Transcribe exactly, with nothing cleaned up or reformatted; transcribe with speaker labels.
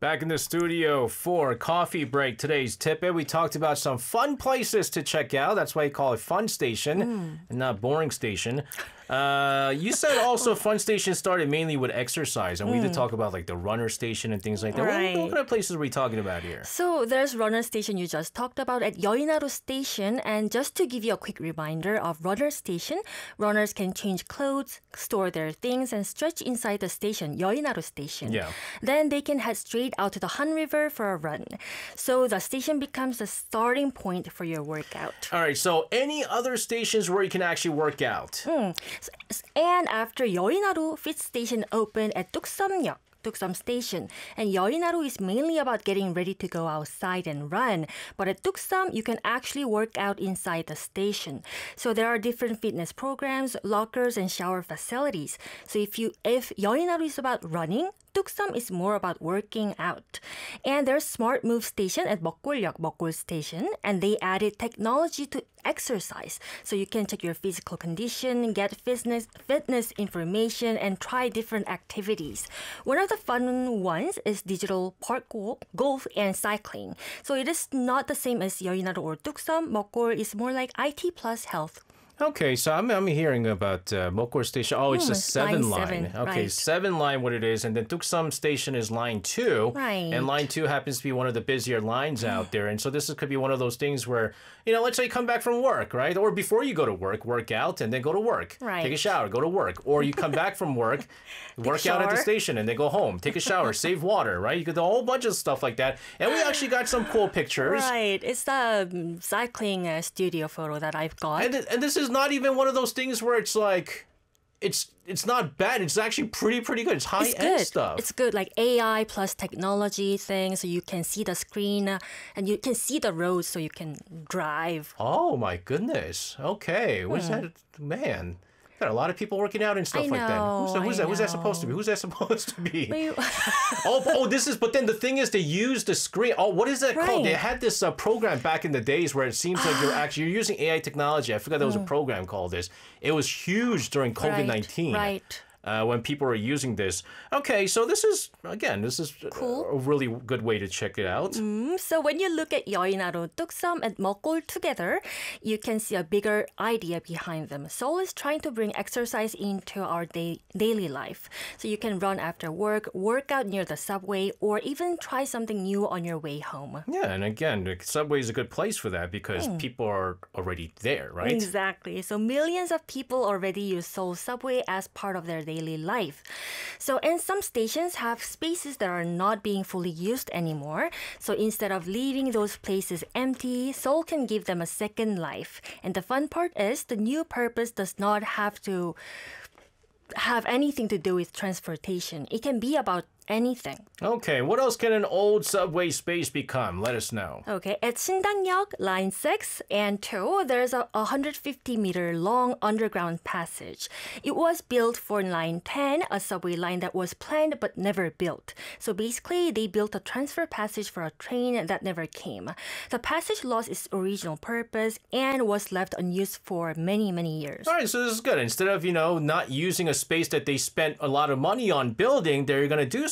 Speaker 1: Back in the studio for coffee break. Today's tip it. We talked about some fun places to check out. That's why you call it Fun Station mm. and not Boring Station. Uh, you said also Fun Station started mainly with exercise, and mm. we did talk about like the runner station and things like that.
Speaker 2: Right.
Speaker 1: What, what kind of places are we talking about here?
Speaker 2: So there's runner station you just talked about at Yoinaru Station, and just to give you a quick reminder of runner station, runners can change clothes, store their things, and stretch inside the station, Yoinaru Station.
Speaker 1: Yeah.
Speaker 2: Then they can head straight out to the Han River for a run. So the station becomes the starting point for your workout.
Speaker 1: All right, so any other stations where you can actually work out?
Speaker 2: Mm. And after Yoinaru, fifth station opened at Tuksom역. Tuksum Station. And Yoinaru is mainly about getting ready to go outside and run. But at Tuksum, you can actually work out inside the station. So there are different fitness programs, lockers, and shower facilities. So if you if Yoinaru is about running, Tuksum is more about working out. And there's Smart Move Station at Mokgul역, Mokgul Station, and they added technology to exercise. So you can check your physical condition, get fitness, fitness information, and try different activities. One of the fun ones is digital park golf and cycling. So it is not the same as Yoinaru or Tuksum. Mokgul is more like I T plus health.
Speaker 1: Okay, so I'm I'm hearing about uh, Mokgul Station. Oh, it's
Speaker 2: mm,
Speaker 1: a seven line.
Speaker 2: Seven,
Speaker 1: okay,
Speaker 2: right.
Speaker 1: seven line what it is, and then Tuksum Station is line two.
Speaker 2: Right.
Speaker 1: And line two happens to be one of the busier lines out there. And so this is, could be one of those things where, you know, let's say you come back from work, right? Or before you go to work, work out and then go to work.
Speaker 2: Right.
Speaker 1: Take a shower, go to work. Or you come back from work, work out at the station and then go home, take a shower, save water, right? You could do a whole bunch of stuff like that. And we actually got some cool pictures.
Speaker 2: Right. It's the um, cycling uh, studio photo that I've got.
Speaker 1: And, and this is not even one of those things where it's like, it's it's not bad. It's actually pretty, pretty good. It's high-end stuff.
Speaker 2: It's good, like A I plus technology thing, so you can see the screen uh, and you can see the roads so you can drive.
Speaker 1: Oh, my goodness. Okay. What's
Speaker 2: Hmm.
Speaker 1: that? Man. Got a lot of people working out and stuff
Speaker 2: I
Speaker 1: like that.
Speaker 2: know,
Speaker 1: Who's that? Who's
Speaker 2: I
Speaker 1: that? Who's that
Speaker 2: know.
Speaker 1: supposed to be? Who's that supposed to be?
Speaker 2: But you-
Speaker 1: oh, oh, this is. But then the thing is, they use the screen. Oh, what is that called?
Speaker 2: Right.
Speaker 1: They had this uh, program back in the days where it seems like you're actually you're using A I technology. I forgot there was a program called this. It was huge during COVID nineteen.
Speaker 2: Right. right.
Speaker 1: Uh, when people were using this. Okay, so this is, again, this is
Speaker 2: Cool.
Speaker 1: a really good way to check it out.
Speaker 2: Mm, so when you look at Yoinaru, Tuksum, and Mokgul together, you can see a bigger idea behind them. Seoul is trying to bring exercise into our day, daily life. So you can run after work, work out near the subway, or even try something new on your way home.
Speaker 1: Yeah, and again, the subway is a good place for that because people are already there, right?
Speaker 2: Exactly. So millions of people already use Seoul subway as part of their daily life. So, and some stations have spaces that are not being fully used anymore. So instead of leaving those places empty, Seoul can give them a second life. And the fun part is the new purpose does not have to have anything to do with transportation. It can be about anything.
Speaker 1: Okay, what else can an old subway space become? Let us know.
Speaker 2: Okay, at Sindang역, line six and two, there's a one hundred fifty meter long underground passage. It was built for line ten, a subway line that was planned but never built. So basically, they built a transfer passage for a train that never came. The passage lost its original purpose and was left unused for many, many years.
Speaker 1: All right, so this is good. Instead of, you know, not using a space that they spent a lot of money on building, they're going to do